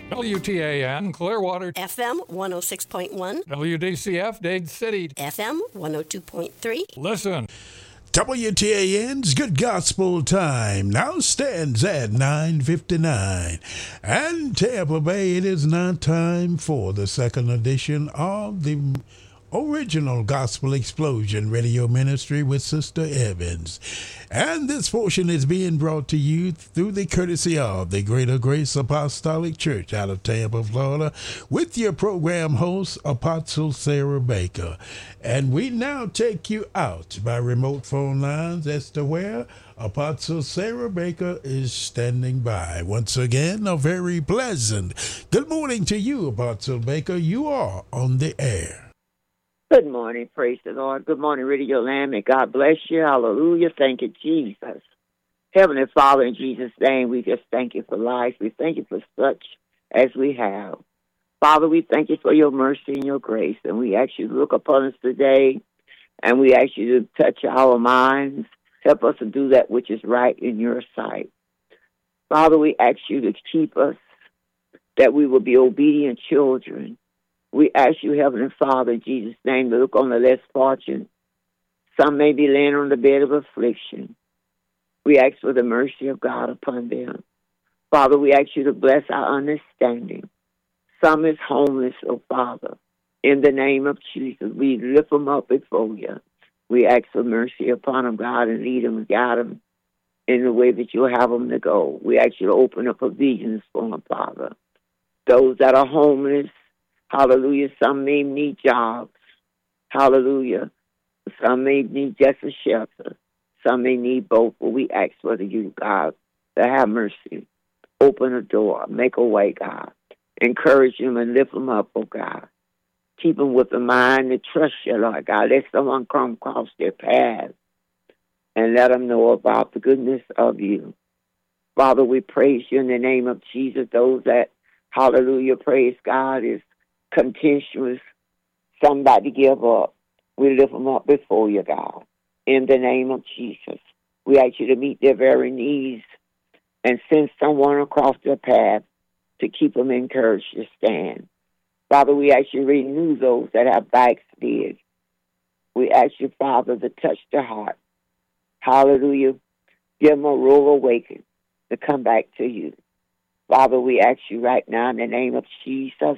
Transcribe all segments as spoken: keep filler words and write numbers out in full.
W T A N, Clearwater. F M one oh six point one. W D C F, Dade City. F M one oh two point three. Listen. W T A N's Good Gospel Time now stands at nine fifty-nine. And Tampa Bay, it is now time for the second edition of the original Gospel Explosion Radio Ministry with Sister Evans. And this portion is being brought to you through the courtesy of the Greater Grace Apostolic Church out of Tampa, Florida, with your program host, Apostle Sarah Baker. And we now take you out by remote phone lines as to where Apostle Sarah Baker is standing by. Once again, a very pleasant good morning to you, Apostle Baker. You are on the air. Good morning, praise the Lord. Good morning, Radio Land. May God bless you. Hallelujah. Thank you, Jesus. Heavenly Father, in Jesus' name, we just thank you for life. We thank you for such as we have. Father, we thank you for your mercy and your grace, and we ask you to look upon us today, and we ask you to touch our minds. Help us to do that which is right in your sight. Father, we ask you to keep us, that we will be obedient children. We ask you, Heavenly Father, in Jesus' name, to look on the less fortunate. Some may be laying on the bed of affliction. We ask for the mercy of God upon them. Father, we ask you to bless our understanding. Some is homeless, oh Father. In the name of Jesus, we lift them up before you. We ask for mercy upon them, God, and lead them and guide them in the way that you have them to go. We ask you to open up provisions for them, Father. Those that are homeless, hallelujah, some may need jobs. Hallelujah. Some may need just a shelter. Some may need both, but we ask for you, God, to have mercy. Open a door. Make a way, God. Encourage them and lift them up, oh God. Keep them with the mind to trust you, Lord God. Let someone come across their path and let them know about the goodness of you. Father, we praise you in the name of Jesus. Those that, hallelujah, praise God, is contentious, somebody give up. We lift them up before you, God. In the name of Jesus, we ask you to meet their very needs and send someone across their path to keep them encouraged to stand. Father, we ask you to renew those that have backslid. We ask you, Father, to touch their heart. Hallelujah. Give them a rural awakening to come back to you. Father, we ask you right now in the name of Jesus,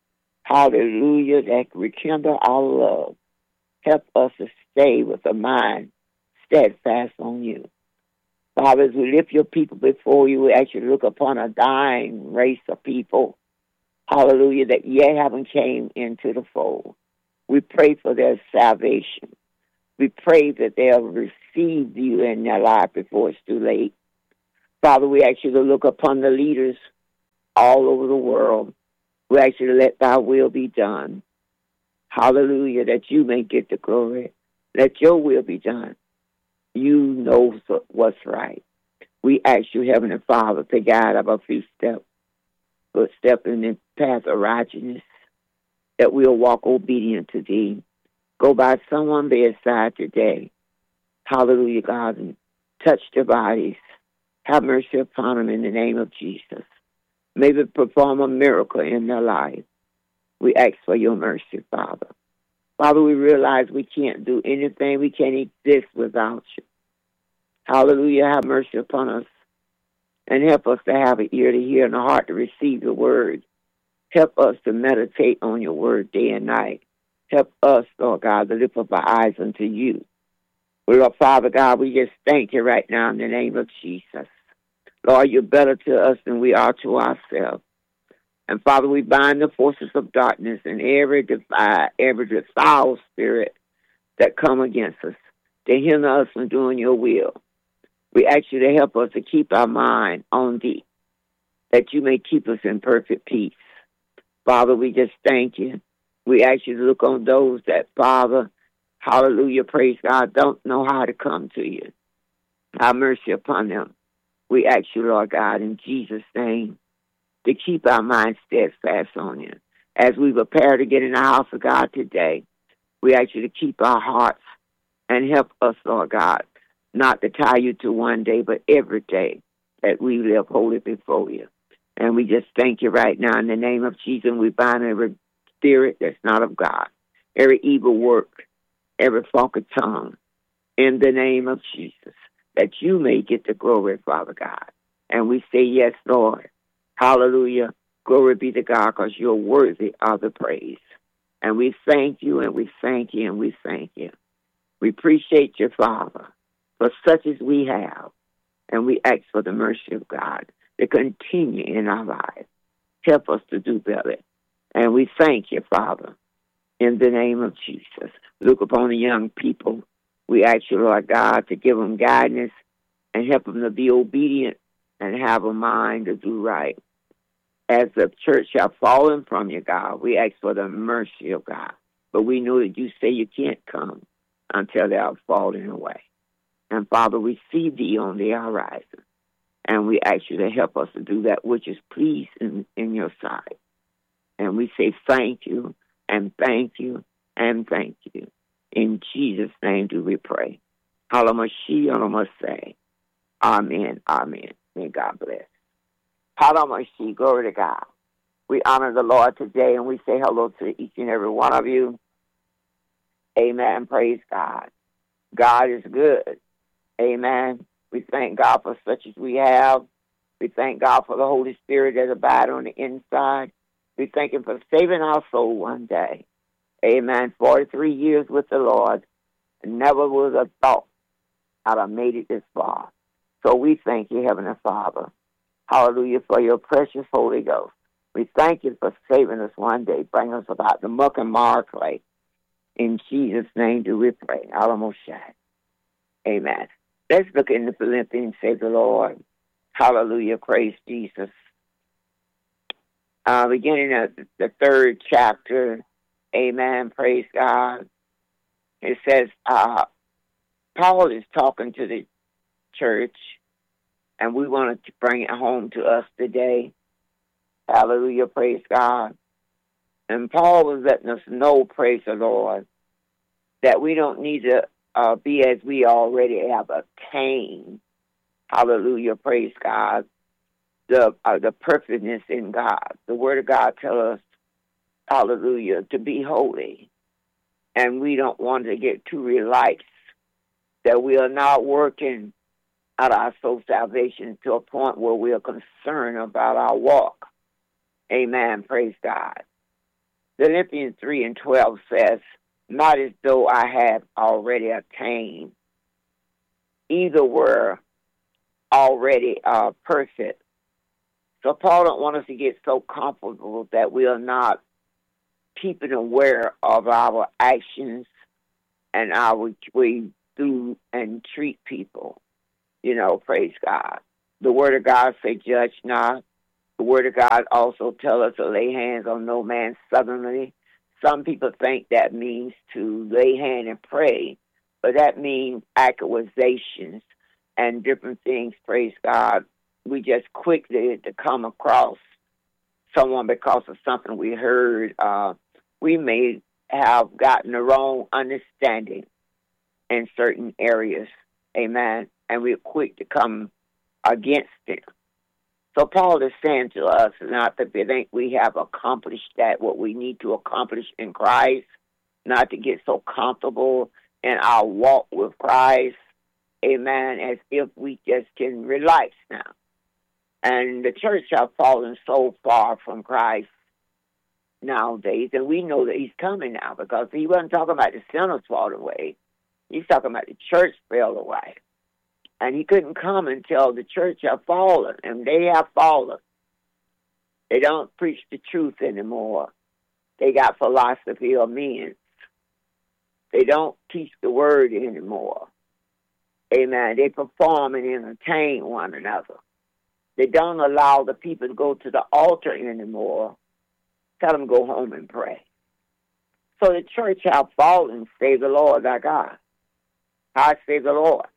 hallelujah, that rekindle our love. Help us to stay with a mind steadfast on you. Father, as we lift your people before you, we ask you to look upon a dying race of people, hallelujah, that yet haven't came into the fold. We pray for their salvation. We pray that they'll receive you in their life before it's too late. Father, we ask you to look upon the leaders all over the world. We ask you to let thy will be done. Hallelujah, that you may get the glory. Let your will be done. You know what's right. We ask you, Heavenly Father, to guide our feet step, footstep in the path of righteousness, that we'll walk obedient to thee. Go by someone's bedside today. Hallelujah, God, and touch their bodies. Have mercy upon them in the name of Jesus. Maybe perform a miracle in their life. We ask for your mercy, Father. Father, we realize we can't do anything. We can't exist without you. Hallelujah. Have mercy upon us and help us to have an ear to hear and a heart to receive your word. Help us to meditate on your word day and night. Help us, Lord God, to lift up our eyes unto you. Lord, Father God, we just thank you right now in the name of Jesus. Lord, you're better to us than we are to ourselves. And Father, we bind the forces of darkness and every defy, every foul spirit that come against us to hinder us from doing your will. We ask you to help us to keep our mind on thee, that you may keep us in perfect peace. Father, we just thank you. We ask you to look on those that, Father, hallelujah, praise God, don't know how to come to you. Have mercy upon them. We ask you, Lord God, in Jesus' name, to keep our minds steadfast on you. As we prepare to get in the house of God today, we ask you to keep our hearts and help us, Lord God, not to tie you to one day, but every day that we live holy before you. And we just thank you right now in the name of Jesus. We bind every spirit that's not of God, every evil work, every funky tongue, in the name of Jesus, that you may get the glory, Father God. And we say, yes, Lord. Hallelujah. Glory be to God, because you're worthy of the praise. And we thank you, and we thank you, and we thank you. We appreciate you, Father, for such as we have. And we ask for the mercy of God to continue in our lives. Help us to do better. And we thank you, Father, in the name of Jesus. Look upon the young people. We ask you, Lord God, to give them guidance and help them to be obedient and have a mind to do right. As the church have fallen from you, God, we ask for the mercy of God. But we know that you say you can't come until they are fallen away. And, Father, we see thee on the horizon. And we ask you to help us to do that which is pleasing in your sight. And we say thank you, and thank you, and thank you. In Jesus' name do we pray. Hallelujah, say, amen, amen. May God bless. Hallelujah, glory to God. We honor the Lord today, and we say hello to each and every one of you. Amen, praise God. God is good. Amen. We thank God for such as we have. We thank God for the Holy Spirit that abides on the inside. We thank him for saving our soul one day. Amen. forty-three years with the Lord. Never was a thought I'd have made it this far. So we thank you, Heavenly Father. Hallelujah, for your precious Holy Ghost. We thank you for saving us one day, bring us about the muck and mar clay. In Jesus' name do we pray. Hallelujah. Amen. Let's look in the Philippians, say the Lord. Hallelujah, praise Jesus. Uh, beginning of the third chapter, amen, praise God. It says, uh, Paul is talking to the church, and we wanted to bring it home to us today. Hallelujah, praise God. And Paul was letting us know, praise the Lord, that we don't need to uh, be as we already have attained. Hallelujah, praise God. The uh, the perfectness in God. The Word of God tells us, hallelujah, to be holy. And we don't want to get too relaxed that we are not working out our soul salvation to a point where we are concerned about our walk. Amen. Praise God. Philippians three and twelve says, not as though I had already attained. Either were already uh, perfect. So Paul don't want us to get so comfortable that we are not keeping aware of our actions and our we do and treat people. You know, praise God. The Word of God say, judge not. The Word of God also tell us to lay hands on no man suddenly. Some people think that means to lay hand and pray, but that means accusations and different things, praise God. We just quickly to come across someone because of something we heard. Uh, we may have gotten the wrong understanding in certain areas, amen, and we're quick to come against it. So Paul is saying to us not to think we have accomplished that, what we need to accomplish in Christ, not to get so comfortable in our walk with Christ, amen, as if we just can relax now. And the church have fallen so far from Christ nowadays, and we know that he's coming now because he wasn't talking about the sinners falling away. He's talking about the church fell away. And he couldn't come until the church have fallen, and they have fallen. They don't preach the truth anymore. They got philosophy of men. They don't teach the word anymore. Amen. They perform and entertain one another. They don't allow the people to go to the altar anymore. Tell them go home and pray. So the church have fallen, save the Lord our God. I save the Lord.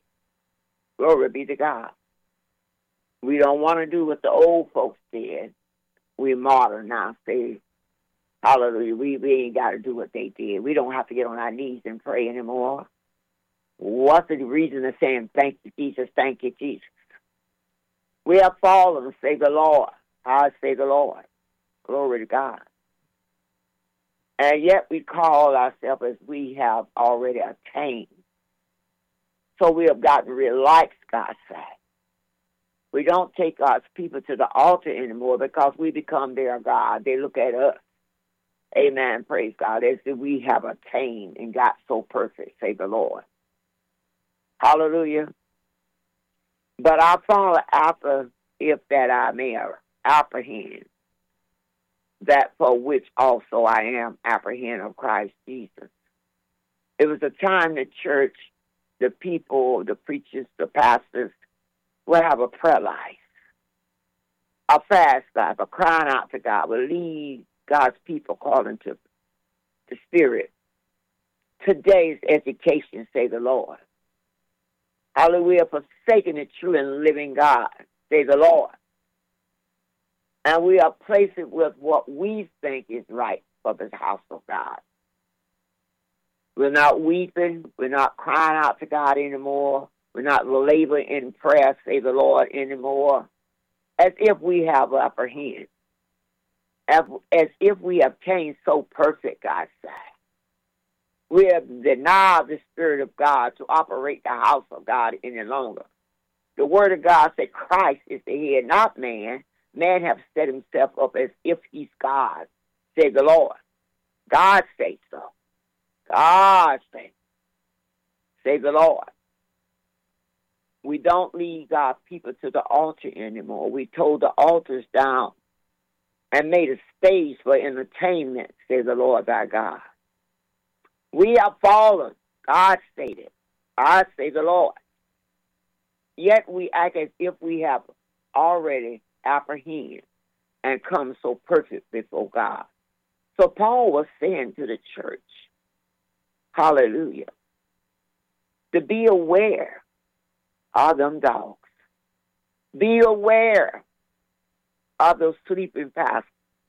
Glory be to God. We don't want to do what the old folks did. We're modern now, say, hallelujah. We, we ain't got to do what they did. We don't have to get on our knees and pray anymore. What's the reason of saying, thank you, Jesus, thank you, Jesus? We have fallen, say the Lord. I say the Lord. Glory to God. And yet we call ourselves as we have already attained. So we have gotten relaxed, God said. We don't take God's people to the altar anymore because we become their God. They look at us. Amen. Praise God. As if we have attained and got so perfect, say the Lord. Hallelujah. But I follow after, if that I may apprehend that for which also I am apprehend of Christ Jesus. It was a time the church, the people, the preachers, the pastors will have a prayer life, a fast life, a crying out to God, will lead God's people calling to the Spirit. Today's education, say the Lord. Hallelujah, forsaking the true and living God, say the Lord. And we are placing with what we think is right for the house of God. We're not weeping. We're not crying out to God anymore. We're not laboring in prayer, say the Lord, anymore. As if we have apprehended. As, as if we obtained so perfect, God said. We have denied the Spirit of God to operate the house of God any longer. The Word of God said Christ is the head, not man. Man have set himself up as if he's God, say the Lord. God say so. God say, say the Lord. We don't lead God's people to the altar anymore. We tore the altars down and made a stage for entertainment, say the Lord thy God. We have fallen, God stated. I say the Lord. Yet we act as if we have already apprehended and come so perfect before God. So Paul was saying to the church, hallelujah, to be aware of them dogs. Be aware of those sleeping pastors.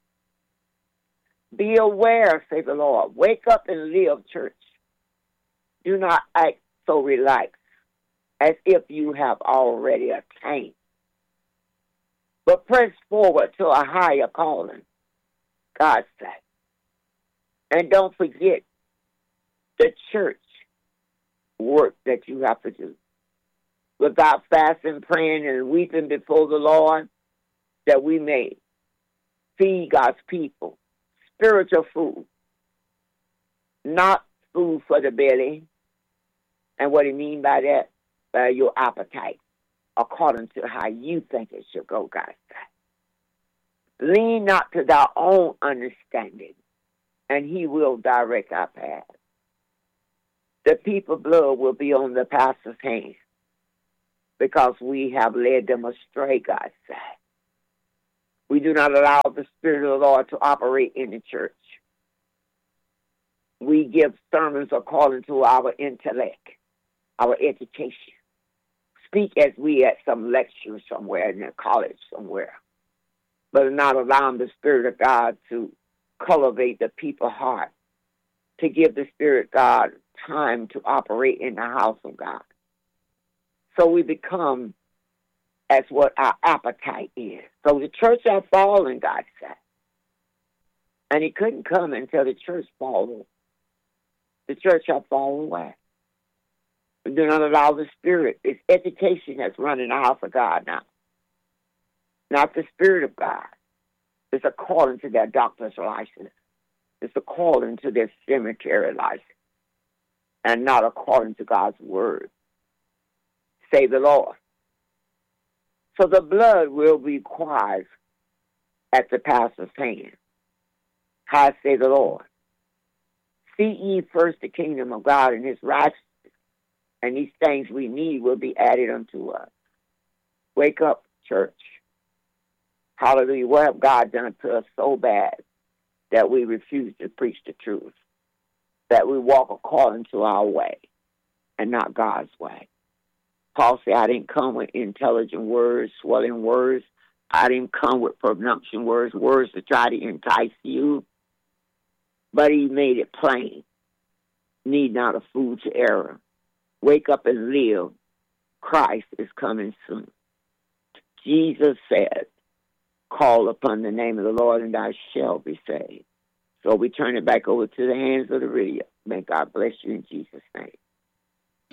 Be aware, say the Lord. Wake up and live, church. Do not act so relaxed as if you have already attained. But press forward to a higher calling, God said. And don't forget the church work that you have to do. Without fasting, praying, and weeping before the Lord, that we may feed God's people. Spiritual food, not food for the belly. And what he mean by that? By your appetite, according to how you think it should go, God said. Lean not to thy own understanding, and he will direct our path. The people's blood will be on the pastor's hands because we have led them astray, God said. We do not allow the Spirit of the Lord to operate in the church. We give sermons according to our intellect, our education. Speak as we at some lecture somewhere in a college somewhere, but not allowing the Spirit of God to cultivate the people's heart, to give the Spirit of God time to operate in the house of God. So we become as what our appetite is. So the church have fallen, God said. And he couldn't come until the church fallen. The church have fallen away. We do not allow the Spirit. It's education that's running the house of God now. Not the Spirit of God. It's according to their doctor's license. It's according to their cemetery license. And not according to God's word. Say the Lord. So the blood will be required at the pastor's hand. I say the Lord. Seek ye first the kingdom of God and his righteousness, and these things we need will be added unto us. Wake up, church. Hallelujah. What have God done to us so bad that we refuse to preach the truth? That we walk according to our way and not God's way. Paul said, I didn't come with intelligent words, swelling words. I didn't come with pronunciation words, words to try to entice you. But he made it plain. Need not a fool to error. Wake up and live. Christ is coming soon. Jesus said, call upon the name of the Lord and thou shalt be saved. So we turn it back over to the hands of the radio. May God bless you in Jesus' name.